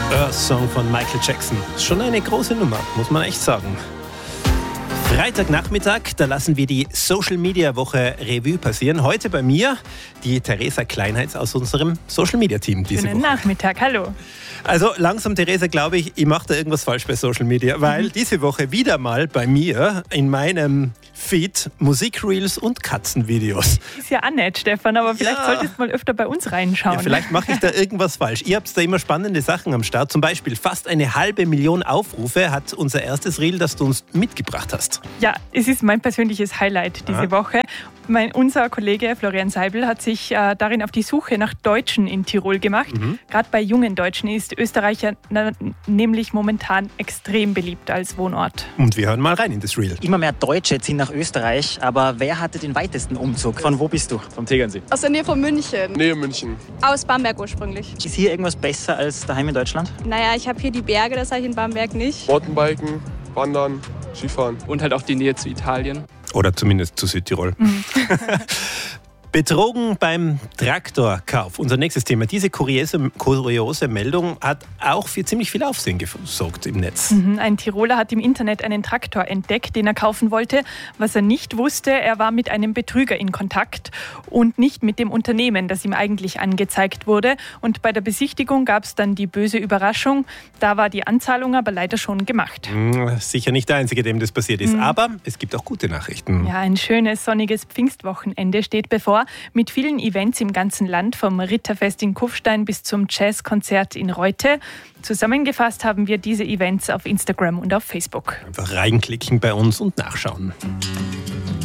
Song von Michael Jackson. Schon eine große Nummer, muss man echt sagen. Freitagnachmittag, da lassen wir die Social-Media-Woche Revue passieren. Heute bei mir die Theresa Kleinheitz aus unserem Social-Media-Team diese Woche. Guten Nachmittag, hallo. Also langsam, Theresa, glaube ich mache da irgendwas falsch bei Social Media, weil diese Woche wieder mal bei mir in meinem Feed Musikreels und Katzenvideos. Ist ja auch nett, Stefan, aber vielleicht solltest du mal öfter bei uns reinschauen. Ja, vielleicht mache ich da irgendwas falsch. Ihr habt da immer spannende Sachen am Start. Zum Beispiel fast 500.000 Aufrufe hat unser erstes Reel, das du uns mitgebracht hast. Ja, es ist mein persönliches Highlight diese Woche. Unser Kollege Florian Seibel hat sich darin auf die Suche nach Deutschen in Tirol gemacht. Gerade bei jungen Deutschen ist Österreich ja nämlich momentan extrem beliebt als Wohnort. Und wir hören mal rein in das Reel. Immer mehr Deutsche ziehen nach Österreich, aber wer hatte den weitesten Umzug? Von wo bist du? Vom Tegernsee. Aus der Nähe von München. Nähe München. Aus Bamberg ursprünglich. Ist hier irgendwas besser als daheim in Deutschland? Naja, ich habe hier die Berge, das habe ich in Bamberg nicht. Mountainbiken, Wandern, Skifahren. Und halt auch die Nähe zu Italien. Oder zumindest zu Südtirol. Betrogen beim Traktorkauf. Unser nächstes Thema. Diese kuriose Meldung hat auch für ziemlich viel Aufsehen gesorgt im Netz. Ein Tiroler hat im Internet einen Traktor entdeckt, den er kaufen wollte. Was er nicht wusste, er war mit einem Betrüger in Kontakt und nicht mit dem Unternehmen, das ihm eigentlich angezeigt wurde. Und bei der Besichtigung gab es dann die böse Überraschung. Da war die Anzahlung aber leider schon gemacht. Sicher nicht der Einzige, dem das passiert ist. Aber es gibt auch gute Nachrichten. Ja, ein schönes, sonniges Pfingstwochenende steht bevor. Mit vielen Events im ganzen Land, vom Ritterfest in Kufstein bis zum Jazzkonzert in Reute. Zusammengefasst haben wir diese Events auf Instagram und auf Facebook. Einfach reinklicken bei uns und nachschauen.